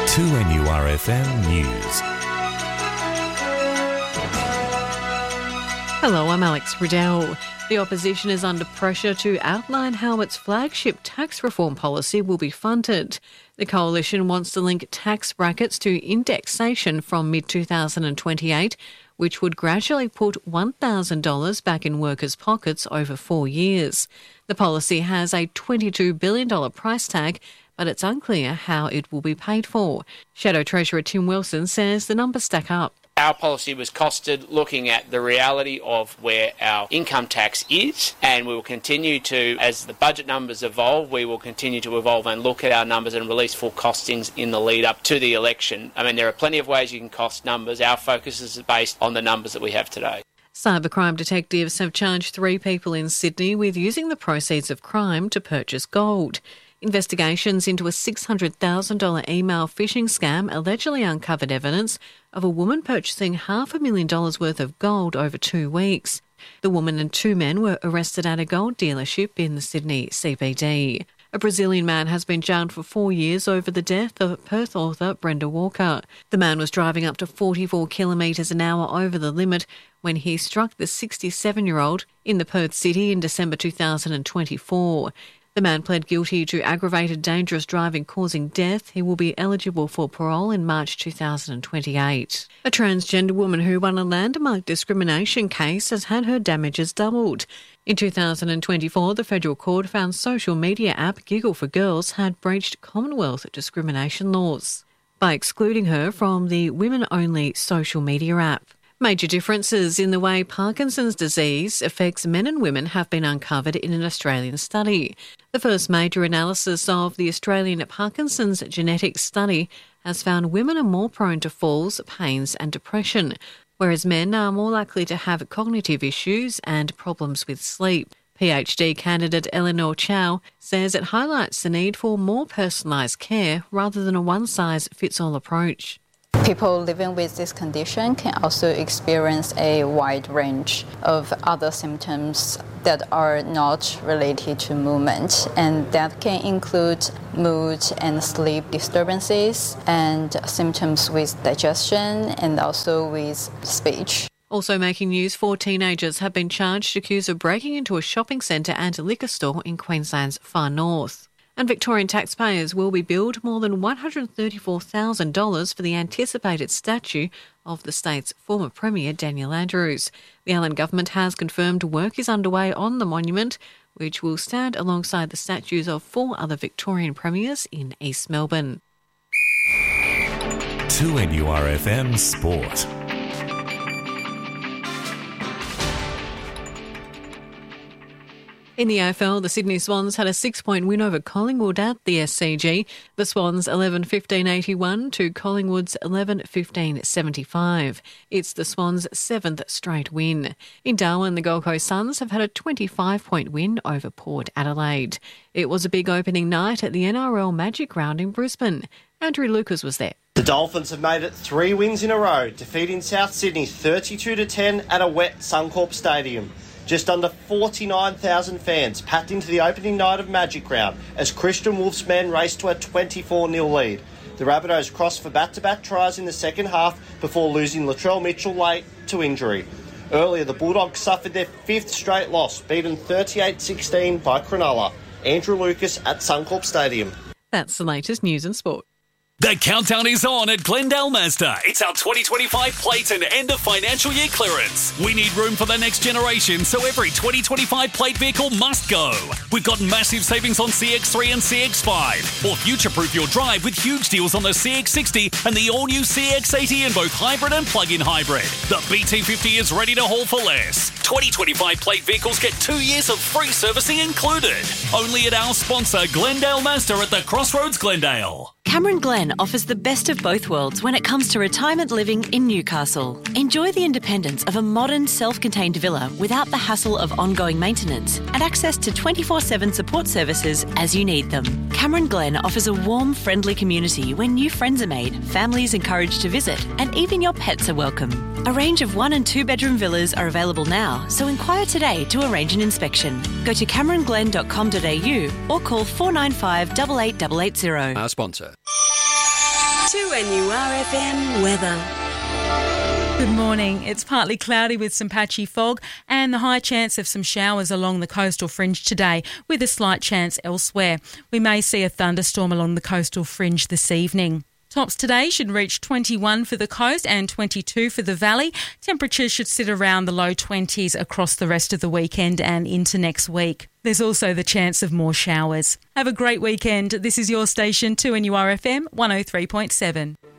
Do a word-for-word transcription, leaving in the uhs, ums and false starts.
two N U R F M News. Hello, I'm Alex Riddell. The opposition is under pressure to outline how its flagship tax reform policy will be funded. The coalition wants to link tax brackets to indexation from mid twenty twenty-eight, which would gradually put one thousand dollars back in workers' pockets over four years. The policy has a twenty-two billion dollars price tag, but it's unclear how it will be paid for. Shadow Treasurer Tim Wilson says the numbers stack up. Our policy was costed looking at the reality of where our income tax is, and we will continue to, as the budget numbers evolve, we will continue to evolve and look at our numbers and release full costings in the lead up to the election. I mean, there are plenty of ways you can cost numbers. Our focus is based on the numbers that we have today. Cybercrime detectives have charged three people in Sydney with using the proceeds of crime to purchase gold. Investigations into a six hundred thousand dollars email phishing scam allegedly uncovered evidence of a woman purchasing half a million dollars worth of gold over two weeks. The woman and two men were arrested at a gold dealership in the Sydney C B D. A Brazilian man has been jailed for four years over the death of Perth author Brenda Walker. The man was driving up to forty-four kilometres an hour over the limit when he struck the sixty-seven-year-old in the Perth city in December two thousand twenty-four. The man pled guilty to aggravated dangerous driving causing death. He will be eligible for parole in March two thousand twenty-eight. A transgender woman who won a landmark discrimination case has had her damages doubled. In two thousand twenty-four, the federal court found social media app Giggle for Girls had breached Commonwealth discrimination laws by excluding her from the women-only social media app. Major differences in the way Parkinson's disease affects men and women have been uncovered in an Australian study. The first major analysis of the Australian Parkinson's genetics study has found women are more prone to falls, pains and depression, whereas men are more likely to have cognitive issues and problems with sleep. PhD candidate Eleanor Chow says it highlights the need for more personalised care rather than a one-size-fits-all approach. People living with this condition can also experience a wide range of other symptoms that are not related to movement, and that can include mood and sleep disturbances and symptoms with digestion and also with speech. Also making news, four teenagers have been charged accused of breaking into a shopping centre and a liquor store in Queensland's far north. And Victorian taxpayers will be billed more than one hundred thirty-four thousand dollars for the anticipated statue of the state's former Premier Daniel Andrews. The Allen government has confirmed work is underway on the monument, which will stand alongside the statues of four other Victorian premiers in East Melbourne. two N U R F M Sport. In the A F L, the Sydney Swans had a six-point win over Collingwood at the S C G. The Swans eleven fifteen eighty-one to Collingwood's eleven fifteen seventy-five. It's the Swans' seventh straight win. In Darwin, the Gold Coast Suns have had a twenty-five-point win over Port Adelaide. It was a big opening night at the N R L Magic Round in Brisbane. Andrew Lucas was there. The Dolphins have made it three wins in a row, defeating South Sydney thirty-two to ten at a wet Suncorp Stadium. Just under forty-nine thousand fans packed into the opening night of Magic Round as Christian Wolf's men raced to a twenty-four nil lead. The Rabbitohs crossed for back-to-back tries in the second half before losing Latrell Mitchell late to injury. Earlier, the Bulldogs suffered their fifth straight loss, beaten thirty-eight sixteen by Cronulla. Andrew Lucas at Suncorp Stadium. That's the latest news and sport. The countdown is on at Glendale Mazda. It's our twenty twenty-five plate and end of financial year clearance. We need room for the next generation, so every twenty twenty-five plate vehicle must go. We've got massive savings on C X three and C X five. Or future-proof your drive with huge deals on the C X sixty and the all-new C X eighty in both hybrid and plug-in hybrid. The B T fifty is ready to haul for less. twenty twenty-five plate vehicles get two years of free servicing included. Only at our sponsor, Glendale Mazda at the Crossroads Glendale. Cameron Glen offers the best of both worlds when it comes to retirement living in Newcastle. Enjoy the independence of a modern, self-contained villa without the hassle of ongoing maintenance and access to twenty-four seven support services as you need them. Cameron Glen offers a warm, friendly community where new friends are made, families encouraged to visit, and even your pets are welcome. A range of one and two bedroom villas are available now, so inquire today to arrange an inspection. Go to cameron glen dot com dot a u or call four nine five, eight eight eight eight zero. Our sponsor. two N U R F M weather. Good morning. It's partly cloudy with some patchy fog and the high chance of some showers along the coastal fringe today, with a slight chance elsewhere. We may see a thunderstorm along the coastal fringe this evening. Tops today should reach twenty-one for the coast and twenty-two for the valley. Temperatures should sit around the low twenties across the rest of the weekend and into next week. There's also the chance of more showers. Have a great weekend. This is your station, two N U R F M one oh three point seven.